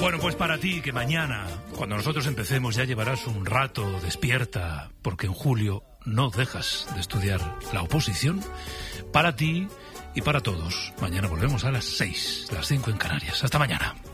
Bueno, pues para ti, que mañana, cuando nosotros empecemos, ya llevarás un rato despierta, porque en julio no dejas de estudiar la oposición. Para ti y para todos. Mañana volvemos a las 6, las 5 en Canarias. Hasta mañana.